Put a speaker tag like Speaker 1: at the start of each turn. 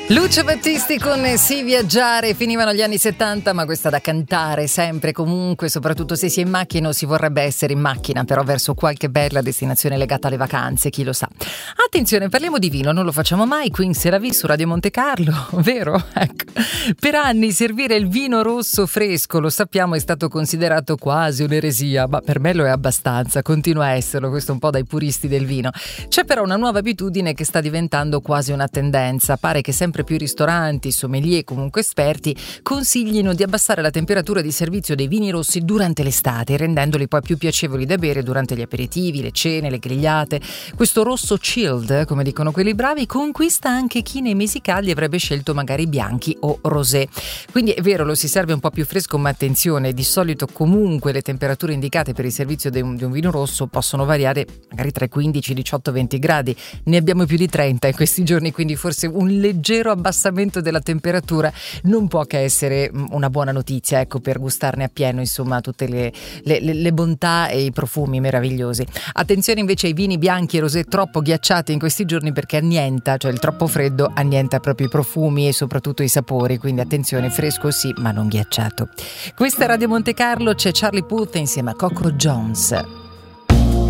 Speaker 1: Lucio Battisti con Sì viaggiare, finivano gli anni 70, ma questa da cantare sempre, comunque, soprattutto se si è in macchina o si vorrebbe essere in macchina, però verso qualche bella destinazione legata alle vacanze, chi lo sa. Attenzione, parliamo di vino, non lo facciamo mai qui in CeraVi su Radio Monte Carlo, vero? Ecco. Per anni servire il vino rosso fresco, lo sappiamo, è stato considerato quasi un'eresia, ma per me lo è abbastanza, continua a esserlo, questo un po' dai puristi del vino. C'è però una nuova abitudine che sta diventando quasi una tendenza, pare che sempre più ristoranti, sommelier, comunque esperti, consiglino di abbassare la temperatura di servizio dei vini rossi durante l'estate, rendendoli poi più piacevoli da bere durante gli aperitivi, le cene, le grigliate. Questo rosso chilled, come dicono quelli bravi, conquista anche chi nei mesi caldi avrebbe scelto magari bianchi o rosé. Quindi è vero, lo si serve un po' più fresco, ma attenzione, di solito comunque le temperature indicate per il servizio di un vino rosso possono variare magari tra i 15, 18, 20 gradi. Ne abbiamo più di 30 in questi giorni, quindi forse un leggero abbassamento della temperatura non può che essere una buona notizia, ecco, per gustarne appieno, insomma, tutte le bontà e i profumi meravigliosi. Attenzione invece ai vini bianchi e rosé troppo ghiacciati in questi giorni, perché annienta, cioè il troppo freddo annienta proprio i profumi e soprattutto i sapori, quindi attenzione, fresco sì, ma non ghiacciato. Questa è Radio Monte Carlo, c'è Charlie Puth insieme a Coco Jones.